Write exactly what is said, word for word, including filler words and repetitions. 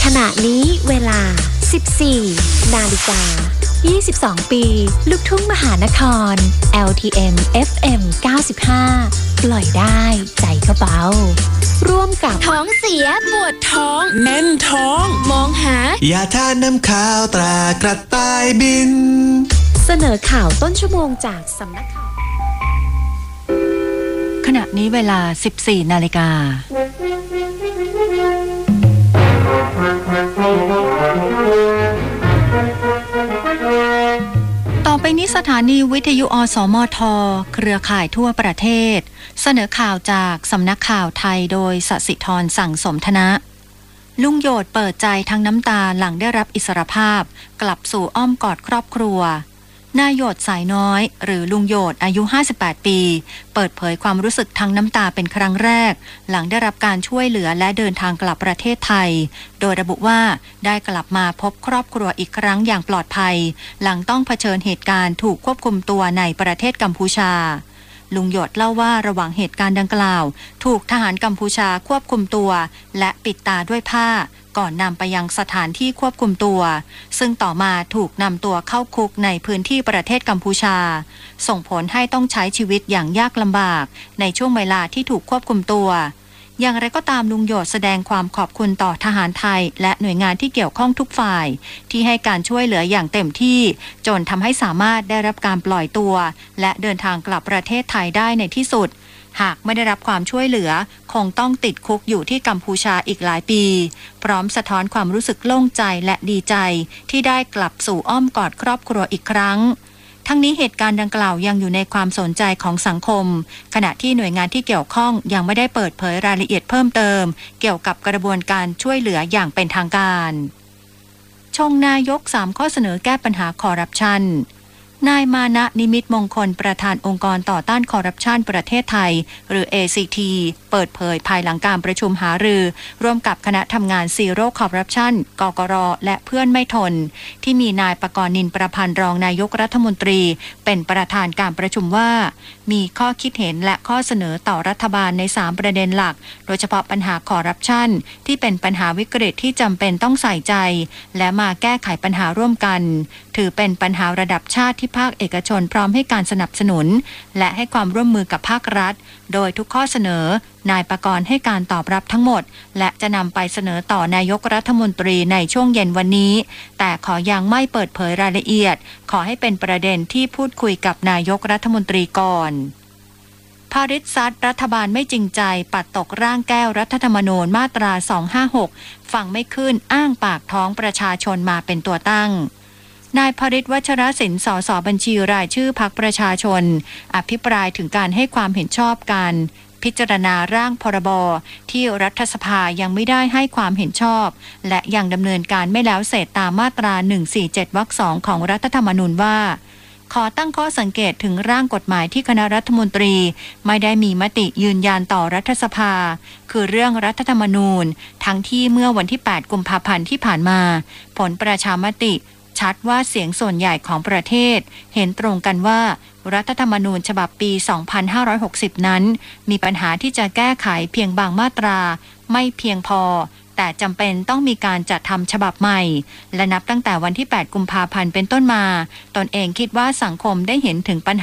ขณะนี้เวลา สิบสี่ นาฬิกา ยี่สิบสอง ปีลูกทุ่งมหานคร แอล ที เอ็ม เอฟ เอ็ม เก้าสิบห้า ปล่อยได้ใจก็เบาร่วมกับท้องเสียปวดท้องแน่นท้องมองหายาทาน้ำข้าวตรากระต่ายบินเสนอข่าวต้นชั่วโมงจากสำนักข่าวขณะนี้เวลา สิบสี่ นาฬิกาต่อไปนี้สถานีวิทยุอสมทเครือข่ายทั่วประเทศเสนอข่าวจากสำนักข่าวไทยโดยสศิธรสั่งสมธนะลุงโยดเปิดใจทั้งน้ำตาหลังได้รับอิสรภาพกลับสู่อ้อมกอดครอบครัวนายโยดสายน้อยหรือลุงโยดอายุห้าสิบแปดปีเปิดเผยความรู้สึกทั้งน้ำตาเป็นครั้งแรกหลังได้รับการช่วยเหลือและเดินทางกลับประเทศไทยโดยระบุว่าได้กลับมาพบครอบครัวอีกครั้งอย่างปลอดภัยหลังต้องเผชิญเหตุการณ์ถูกควบคุมตัวในประเทศกัมพูชาลุงโยดเล่าว่าระหว่างเหตุการณ์ดังกล่าวถูกทหารกัมพูชาควบคุมตัวและปิดตาด้วยผ้าก่อนนำไปยังสถานที่ควบคุมตัวซึ่งต่อมาถูกนำตัวเข้าคุกในพื้นที่ประเทศกัมพูชาส่งผลให้ต้องใช้ชีวิตอย่างยากลำบากในช่วงเวลาที่ถูกควบคุมตัวอย่างไรก็ตามลุงโยดแสดงความขอบคุณต่อทหารไทยและหน่วยงานที่เกี่ยวข้องทุกฝ่ายที่ให้การช่วยเหลืออย่างเต็มที่จนทำให้สามารถได้รับการปล่อยตัวและเดินทางกลับประเทศไทยได้ในที่สุดหากไม่ได้รับความช่วยเหลือคงต้องติดคุกอยู่ที่กัมพูชาอีกหลายปีพร้อมสะท้อนความรู้สึกโล่งใจและดีใจที่ได้กลับสู่อ้อมกอดครอบครัวอีกครั้งทั้งนี้เหตุการณ์ดังกล่าวยังอยู่ในความสนใจของสังคมขณะที่หน่วยงานที่เกี่ยวข้องยังไม่ได้เปิดเผยรายละเอียดเพิ่มเติมเกี่ยวกับกระบวนการช่วยเหลืออย่างเป็นทางการชงนายกสามข้อเสนอแก้ปัญหาคอร์รัปชันนายมานะนิมิตมงคลประธานองค์กรต่อต้านคอร์รัปชันประเทศไทยหรือ เอ ซี ที เปิดเผยภายหลังการประชุมหารือร่วมกับคณะทำงานซีโร่คอร์รัปชันกกรและเพื่อนไม่ทนที่มีนายปกรณ์นินประพันธ์รองนายกรัฐมนตรีเป็นประธานการประชุมว่ามีข้อคิดเห็นและข้อเสนอต่อรัฐบาลในสามประเด็นหลักโดยเฉพาะปัญหาคอร์รัปชันที่เป็นปัญหาวิกฤตที่จำเป็นต้องใส่ใจและมาแก้ไขปัญหาร่วมกันถือเป็นปัญหาระดับชาติที่ภาคเอกชนพร้อมให้การสนับสนุนและให้ความร่วมมือกับภาครัฐโดยทุกข้อเสนอนายปกรณ์ให้การตอบรับทั้งหมดและจะนำไปเสนอต่อนายกรัฐมนตรีในช่วงเย็นวันนี้แต่ขอยังไม่เปิดเผยรายละเอียดขอให้เป็นประเด็นที่พูดคุยกับนายกรัฐมนตรีก่อนพาริษซัดรัฐบาลไม่จริงใจปัดตกร่างแก้วรัฐธรรมนูญมาตราสองห้าหกฟังไม่ขึ้นอ้างปากท้องประชาชนมาเป็นตัวตั้งนายพริษวัชรศิลป์ สส บัญชีรายชื่อพรรคประชาชนอภิปรายถึงการให้ความเห็นชอบการพิจารณาร่างพรบที่รัฐสภายังไม่ได้ให้ความเห็นชอบและยังดำเนินการไม่แล้วเสร็จตามมาตราหนึ่งสี่เจ็ดวรรคสองของรัฐธรรมนูญว่าขอตั้งข้อสังเกตถึงร่างกฎหมายที่คณะรัฐมนตรีไม่ได้มีมติยืนยันต่อรัฐสภาคือเรื่องรัฐธรรมนูญทั้งที่เมื่อวันที่แปดกุมภาพันธ์ที่ผ่านมาผลประชามติชัดว่าเสียงส่วนใหญ่ของประเทศเห็นตรงกันว่ารัฐธรรมนูญฉบับปีสองพันห้าร้อยหกสิบนั้นมีปัญหาที่จะแก้ไขเพียงบางมาตราไม่เพียงพอแต่จำเป็นต้องมีการจัดทำฉบับใหม่และนับตั้งแต่วันที่แปดกุมภาพันธ์เป็นต้นมาตนเองคิดว่าสังคมได้เห็นถึงปัญหา